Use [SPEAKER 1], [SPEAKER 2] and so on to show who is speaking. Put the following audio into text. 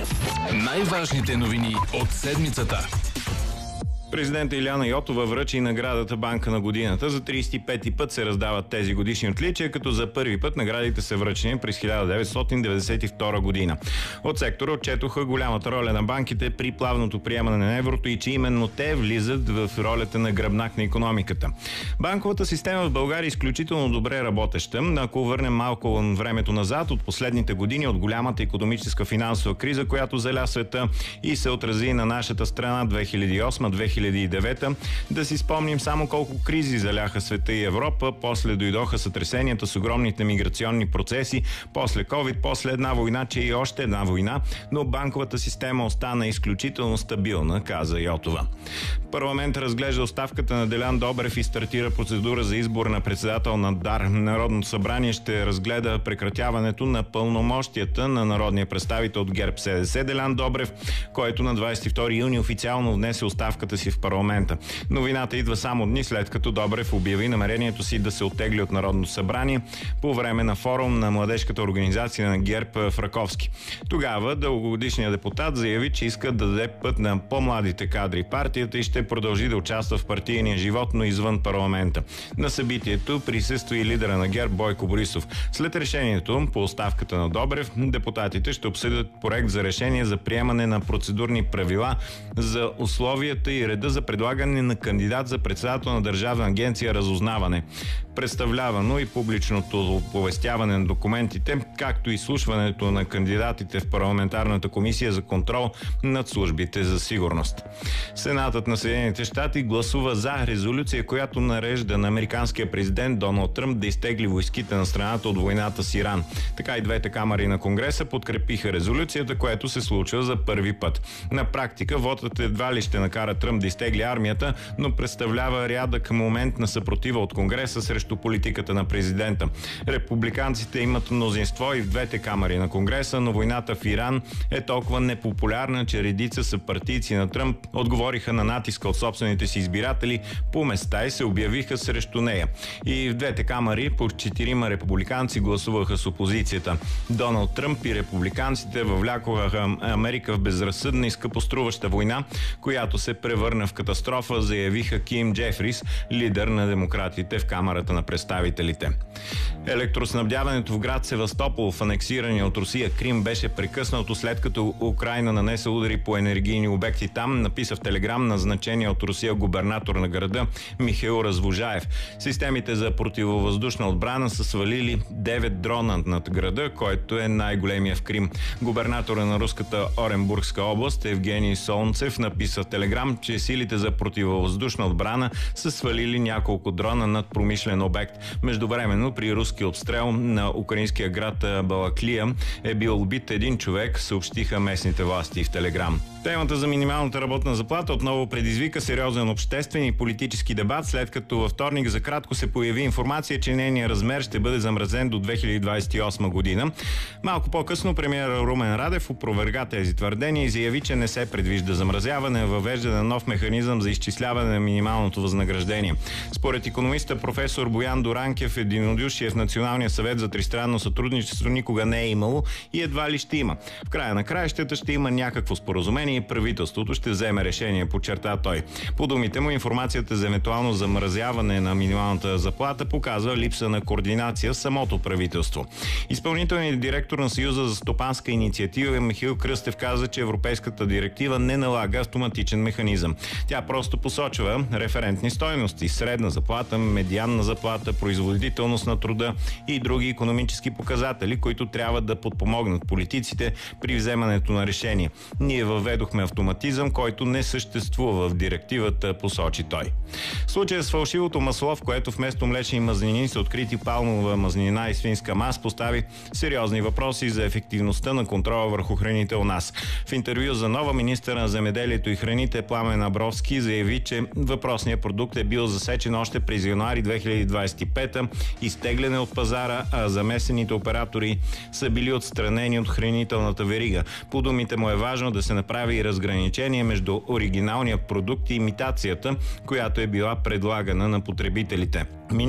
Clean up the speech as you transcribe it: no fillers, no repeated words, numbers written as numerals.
[SPEAKER 1] Най-важните новини от седмицата.
[SPEAKER 2] Президента Илияна Йотова връчи наградата Банка на годината. За 35-ти път се раздават тези годишни отличия, като за първи път наградите са връчени през 1992 година. От сектора отчетоха голямата роля на банките при плавното приемане на еврото и че именно те влизат в ролята на гръбнак на икономиката. Банковата система в България е изключително добре работеща. Ако върнем малко времето назад, от последните години, от голямата икономическа финансова криза, която заля света и се отрази на нашата страна 2008-2009, да си спомним само колко кризи заляха света и Европа, после дойдоха сътресенията с огромните миграционни процеси, после COVID, после една война, че и още една война, но банковата система остана изключително стабилна, каза Йотова. Парламент разглежда оставката на Делян Добрев и стартира процедура за избор на председател на ДАР. Народното събрание ще разгледа прекратяването на пълномощията на народния представител от ГЕРБ-СДС Делян Добрев, който на 22 юни официално внесе оставката си в парламента. Новината идва само дни след като Добрев обяви намерението си да се оттегли от Народното събрание по време на форум на младежката организация на ГЕРБ в Раковски. Тогава дългогодишният депутат заяви, че иска да даде път на по-младите кадри партията и ще продължи да участва в партийния живот, но извън парламента. На събитието присъства и лидера на ГЕРБ Бойко Борисов. След решението по оставката на Добрев, депутатите ще обсъдят проект за решение за приемане на процедурни правила за условията и реда за предлагане на кандидат за председател на Държавна агенция разузнаване, представлявано и публичното оповестяване на документите, както и изслушването на кандидатите в парламентарната комисия за контрол над службите за сигурност. Сенатът на Съединените щати гласува за резолюция, която нарежда на американския президент Доналд Тръмп да изтегли войските на страната от войната с Иран. Така и двете камари на Конгреса подкрепиха резолюцията, което се случва за първи път. На практика вотът едва ли ще накара Тръмп да изтегли армията, но представлява рядък момент на съпротива от Конгреса срещу политиката на президента. Републиканците имат мнозинство и в двете камари на Конгреса, но войната в Иран е толкова непопулярна, че редица съпартийци на Тръмп отговориха на натиска от собствените си избиратели по места и се обявиха срещу нея. И в двете камари по 4 републиканци гласуваха с опозицията. Доналд Тръмп и републиканците въвлякоха Америка в безразсъдна и скъпоструваща война, която се превърна в катастрофа, заявиха Ким Джефрис, лидер на демократите в Камарата на представителите. Електроснабдяването в град Севастопол в анексирания от Русия Крим беше прекъснато след като Украйна нанесе удари по енергийни обекти там, написа в телеграм назначения от Русия губернатор на града Михаил Развожаев. Системите за противовъздушна отбрана са свалили 9 дрона над града, който е най-големия в Крим. Губернатора на руската Оренбургска област Евгений Солнцев написа в телеграм, че силите за противовъздушна отбрана са свалили няколко дрона над промишлен обект. Междувременно при руски обстрел на украинския град Балаклия е бил убит един човек, съобщиха местните власти в телеграм. Темата за минималната работна заплата отново предизвика сериозен обществен и политически дебат, след като във вторник за кратко се появи информация, че нейният размер ще бъде замразен до 2028 година. Малко по-късно премиерът Румен Радев опроверга тези твърдения и заяви, че не се предвижда замразяване, въвеждане на нов механизъм за изчисляване на минималното възнаграждение. Според икономиста професор Боян Доранкев, единодушие в Националния съвет за тристранно сътрудничество никога не е имало и едва ли ще има. В края на краищата ще има някакво споразумение и правителството ще вземе решение, подчерта той. По думите му, информацията за евентуално замразяване на минималната заплата показва липса на координация в самото правителство. Изпълнителният директор на Съюза за стопанска инициатива Михаил Кръстев каза, че Европейската директива не налага автоматичен механизъм. Тя просто посочва референтни стойности, средна заплата, медианна заплата, производителност на труда и други икономически показатели, които трябва да подпомогнат политиците при вземането на решения. Ние въведохме автоматизъм, който не съществува в директивата, посочи той. Случая с фалшивото масло, в което вместо млечни мазнини са открити палмова мазнина и свинска мас, постави сериозни въпроси за ефективността на контрола върху храните у нас. В интервю за Нова министър на земеделието и храните Пламен Абровски заяви, че въпросният продукт е бил засечен още през януари 2025, изтегляне от пазара, а замесените оператори са били отстранени от хранителната верига. По думите му е важно да се направи и разграничение между оригиналния продукт и имитацията, която е била предлагана на потребителите.